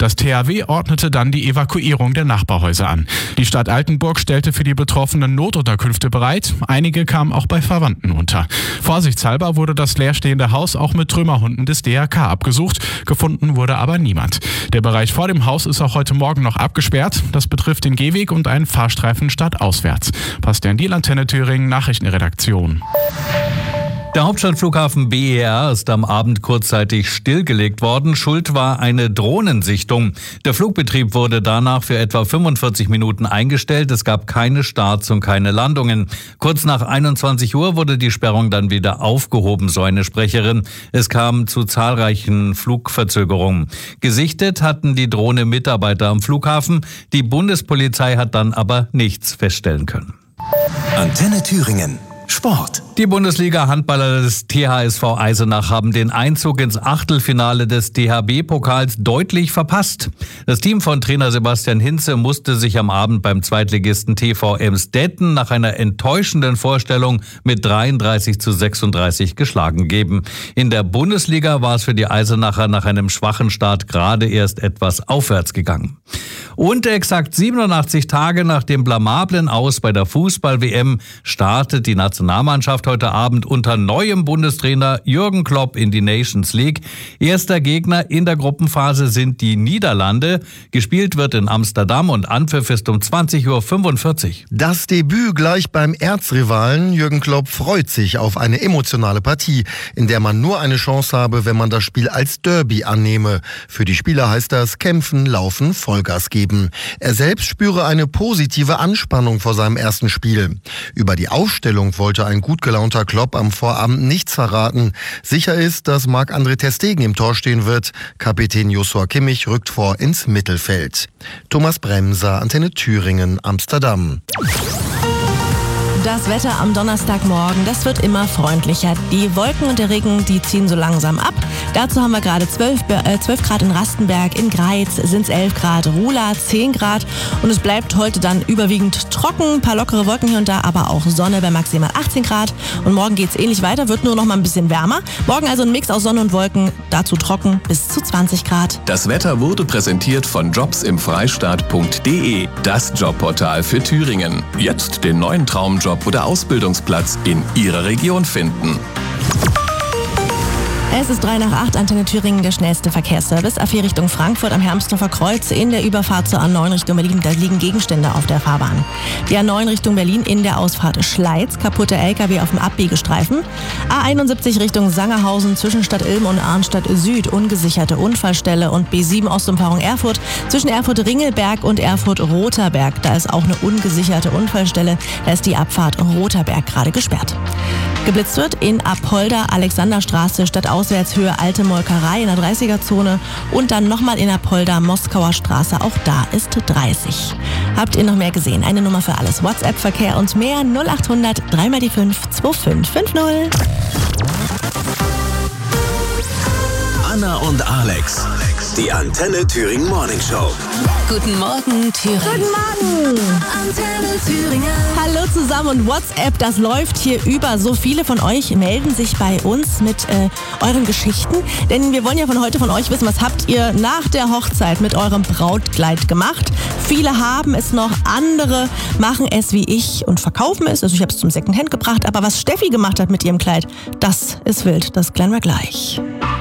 Das THW ordnete dann die Evakuierung der Nachbarhäuser an. Die Stadt Altenburg stellte für die Betroffenen Notunterkünfte bereit. Einige kamen auch bei Verwandten unter. Vorsichtshalber wurde das leerstehende Haus auch mit Trümmerhunden des DRK abgesucht. Gefunden wurde aber niemand. Der Bereich vor dem Haus ist auch heute Morgen noch abgesperrt. Das betrifft den Gehweg und einen Fahrstreifen stadtauswärts. Bastian Diel, Antenne Thüringen, Nachrichtenredaktion. Der Hauptstadtflughafen BER ist am Abend kurzzeitig stillgelegt worden. Schuld war eine Drohnensichtung. Der Flugbetrieb wurde danach für etwa 45 Minuten eingestellt. Es gab keine Starts und keine Landungen. Kurz nach 21 Uhr wurde die Sperrung dann wieder aufgehoben, so eine Sprecherin. Es kam zu zahlreichen Flugverzögerungen. Gesichtet hatten die Drohne Mitarbeiter am Flughafen. Die Bundespolizei hat dann aber nichts feststellen können. Antenne Thüringen. Sport. Die Bundesliga-Handballer des THSV Eisenach haben den Einzug ins Achtelfinale des DHB-Pokals deutlich verpasst. Das Team von Trainer Sebastian Hinze musste sich am Abend beim Zweitligisten TV Emsdetten nach einer enttäuschenden Vorstellung mit 33:36 geschlagen geben. In der Bundesliga war es für die Eisenacher nach einem schwachen Start gerade erst etwas aufwärts gegangen. Und exakt 87 Tage nach dem blamablen Aus bei der Fußball-WM startet die Nationalmannschaft heute Abend unter neuem Bundestrainer Jürgen Klopp in die Nations League. Erster Gegner in der Gruppenphase sind die Niederlande. Gespielt wird in Amsterdam und Anpfiff ist um 20:45 Uhr. Das Debüt gleich beim Erzrivalen. Jürgen Klopp freut sich auf eine emotionale Partie, in der man nur eine Chance habe, wenn man das Spiel als Derby annehme. Für die Spieler heißt das kämpfen, laufen, Vollgas geben. Er selbst spüre eine positive Anspannung vor seinem ersten Spiel. Über die Aufstellung wollte ein gut gelaunter Klopp am Vorabend nichts verraten. Sicher ist, dass Marc-André ter Stegen im Tor stehen wird. Kapitän Joshua Kimmich rückt vor ins Mittelfeld. Thomas Bremser, Antenne Thüringen, Amsterdam. Das Wetter am Donnerstagmorgen, das wird immer freundlicher. Die Wolken und der Regen, die ziehen so langsam ab. Dazu haben wir gerade 12 Grad in Rastenberg, in Greiz sind es 11 Grad, Ruhla 10 Grad. Und es bleibt heute dann überwiegend trocken, ein paar lockere Wolken hier und da, aber auch Sonne bei maximal 18 Grad. Und morgen geht es ähnlich weiter, wird nur noch mal ein bisschen wärmer. Morgen also ein Mix aus Sonne und Wolken, dazu trocken bis zu 20 Grad. Das Wetter wurde präsentiert von jobsimfreistaat.de, das Jobportal für Thüringen. Jetzt den neuen Traumjob oder Ausbildungsplatz in Ihrer Region finden. Es ist 7:03, Antenne Thüringen, der schnellste Verkehrsservice. A4 Richtung Frankfurt am Hermsdorfer Kreuz. In der Überfahrt zur A9 Richtung Berlin, da liegen Gegenstände auf der Fahrbahn. Die A9 Richtung Berlin in der Ausfahrt Schleiz, kaputte LKW auf dem Abbiegestreifen. A71 Richtung Sangerhausen zwischen Stadt Ilm und Arnstadt Süd, ungesicherte Unfallstelle. Und B7 Ostumfahrung Erfurt zwischen Erfurt-Ringelberg und Erfurt-Roterberg. Da ist auch eine ungesicherte Unfallstelle. Da ist die Abfahrt Roterberg gerade gesperrt. Geblitzt wird in Apolda, Alexanderstraße, Stadtauswärtshöhe Alte Molkerei in der 30er-Zone und dann nochmal in Apolda, Moskauer Straße, auch da ist 30. Habt ihr noch mehr gesehen? Eine Nummer für alles. WhatsApp-Verkehr und mehr 0800 3x5 2550. Anna und Alex, die Antenne Thüringen Morning Show. Guten Morgen, Thüringen. Guten Morgen. Antenne Thüringen. Hallo zusammen und WhatsApp, das läuft hier über. So viele von euch melden sich bei uns mit euren Geschichten. Denn wir wollen ja von heute von euch wissen, was habt ihr nach der Hochzeit mit eurem Brautkleid gemacht? Viele haben es noch, andere machen es wie ich und verkaufen es. Also ich habe es zum Secondhand gebracht. Aber was Steffi gemacht hat mit ihrem Kleid, das ist wild. Das klären wir gleich.